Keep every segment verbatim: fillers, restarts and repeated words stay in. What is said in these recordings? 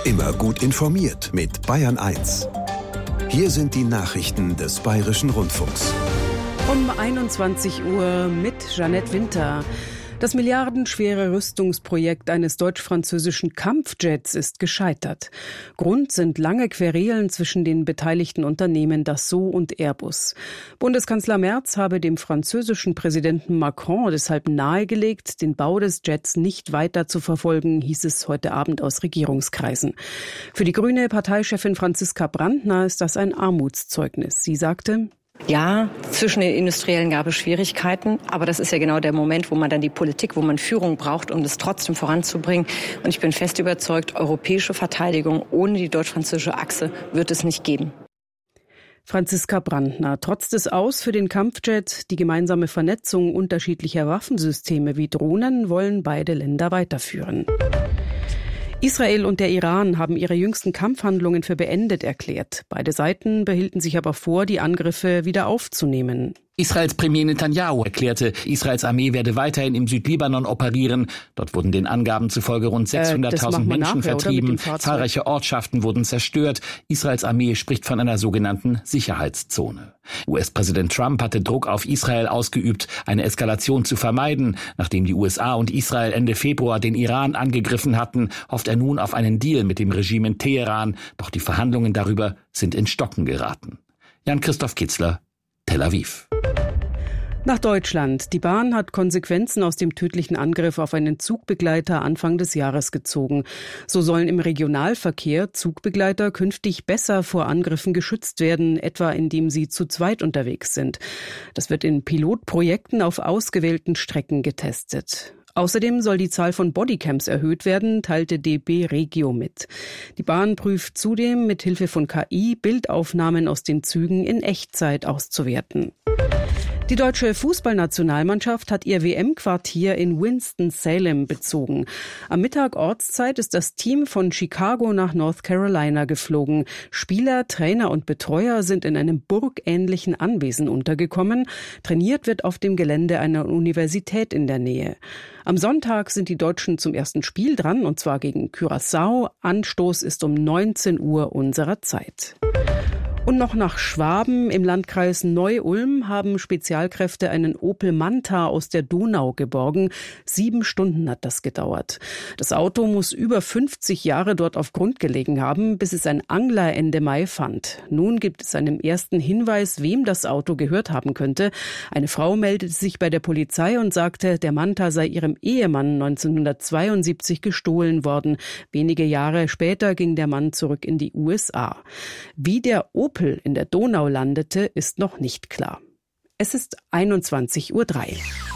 Immer gut informiert mit Bayern eins. Hier sind die Nachrichten des Bayerischen Rundfunks. Um einundzwanzig Uhr mit Jeanette Winter. Das milliardenschwere Rüstungsprojekt eines deutsch-französischen Kampfjets ist gescheitert. Grund sind lange Querelen zwischen den beteiligten Unternehmen Dassault und Airbus. Bundeskanzler Merz habe dem französischen Präsidenten Macron deshalb nahegelegt, den Bau des Jets nicht weiter zu verfolgen, hieß es heute Abend aus Regierungskreisen. Für die grüne Parteichefin Franziska Brandner ist das ein Armutszeugnis. Sie sagte: Ja, zwischen den Industriellen gab es Schwierigkeiten, aber das ist ja genau der Moment, wo man dann die Politik, wo man Führung braucht, um das trotzdem voranzubringen. Und ich bin fest überzeugt, europäische Verteidigung ohne die deutsch-französische Achse wird es nicht geben. Franziska Brandner. Trotz des Aus für den Kampfjet, die gemeinsame Vernetzung unterschiedlicher Waffensysteme wie Drohnen wollen beide Länder weiterführen. Israel und der Iran haben ihre jüngsten Kampfhandlungen für beendet erklärt. Beide Seiten behielten sich aber vor, die Angriffe wieder aufzunehmen. Israels Premier Netanyahu erklärte, Israels Armee werde weiterhin im Südlibanon operieren. Dort wurden den Angaben zufolge rund sechshunderttausend äh, Menschen nachher, vertrieben. Zahlreiche Ortschaften wurden zerstört. Israels Armee spricht von einer sogenannten Sicherheitszone. U S-Präsident Trump hatte Druck auf Israel ausgeübt, eine Eskalation zu vermeiden. Nachdem die U S A und Israel Ende Februar den Iran angegriffen hatten, hofft er nun auf einen Deal mit dem Regime in Teheran. Doch die Verhandlungen darüber sind in Stocken geraten. Jan-Christoph Kitzler, Tel Aviv. Nach Deutschland. Die Bahn hat Konsequenzen aus dem tödlichen Angriff auf einen Zugbegleiter Anfang des Jahres gezogen. So sollen im Regionalverkehr Zugbegleiter künftig besser vor Angriffen geschützt werden, etwa indem sie zu zweit unterwegs sind. Das wird in Pilotprojekten auf ausgewählten Strecken getestet. Außerdem soll die Zahl von Bodycams erhöht werden, teilte D B Regio mit. Die Bahn prüft zudem, mit Hilfe von K I Bildaufnahmen aus den Zügen in Echtzeit auszuwerten. Die deutsche Fußballnationalmannschaft hat ihr W M-Quartier in Winston-Salem bezogen. Am Mittag Ortszeit ist das Team von Chicago nach North Carolina geflogen. Spieler, Trainer und Betreuer sind in einem burgähnlichen Anwesen untergekommen. Trainiert wird auf dem Gelände einer Universität in der Nähe. Am Sonntag sind die Deutschen zum ersten Spiel dran, und zwar gegen Curaçao. Anstoß ist um neunzehn Uhr unserer Zeit. Und noch nach Schwaben. Im Landkreis Neu-Ulm haben Spezialkräfte einen Opel Manta aus der Donau geborgen. Sieben Stunden hat das gedauert. Das Auto muss über fünfzig Jahre dort auf Grund gelegen haben, bis es ein Angler Ende Mai fand. Nun gibt es einen ersten Hinweis, wem das Auto gehört haben könnte. Eine Frau meldete sich bei der Polizei und sagte, der Manta sei ihrem Ehemann neunzehnhundertzweiundsiebzig gestohlen worden. Wenige Jahre später ging der Mann zurück in die U S A. Wie der Opel in der Donau landete, ist noch nicht klar. Es ist einundzwanzig Uhr drei.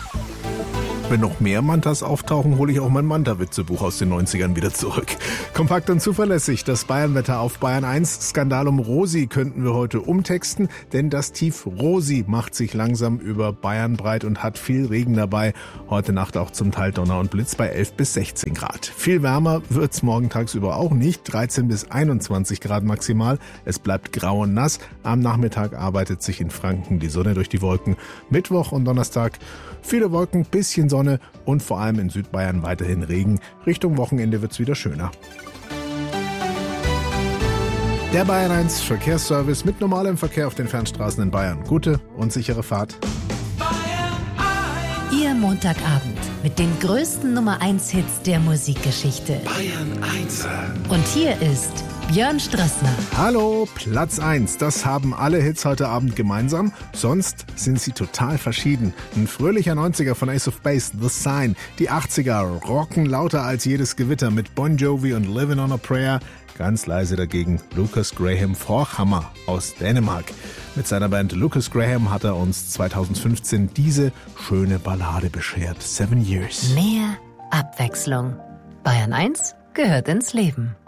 Wenn noch mehr Mantas auftauchen, hole ich auch mein Manta-Witzebuch aus den neunzigern wieder zurück. Kompakt und zuverlässig, das Bayernwetter auf Bayern eins. Skandal um Rosi könnten wir heute umtexten, denn das Tief Rosi macht sich langsam über Bayern breit und hat viel Regen dabei. Heute Nacht auch zum Teil Donner und Blitz bei elf bis sechzehn Grad. Viel wärmer wird's morgen tagsüber auch nicht, dreizehn bis einundzwanzig Grad maximal. Es bleibt grau und nass. Am Nachmittag arbeitet sich in Franken die Sonne durch die Wolken. Mittwoch und Donnerstag viele Wolken, bisschen Sonne und vor allem in Südbayern weiterhin Regen. Richtung Wochenende wird's wieder schöner. Der Bayern eins Verkehrsservice mit normalem Verkehr auf den Fernstraßen in Bayern. Gute und sichere Fahrt. Ihr Montagabend mit den größten Nummer eins Hits der Musikgeschichte. Bayern eins. Und hier ist Björn Strössner. Hallo, Platz eins. Das haben alle Hits heute Abend gemeinsam. Sonst sind sie total verschieden. Ein fröhlicher neunziger von Ace of Base, The Sign. Die achtziger rocken lauter als jedes Gewitter mit Bon Jovi und Living on a Prayer. Ganz leise dagegen Lucas Graham Vorhammer aus Dänemark. Mit seiner Band Lucas Graham hat er uns zweitausendfünfzehn diese schöne Ballade beschert. Seven Years. Mehr Abwechslung. Bayern eins gehört ins Leben.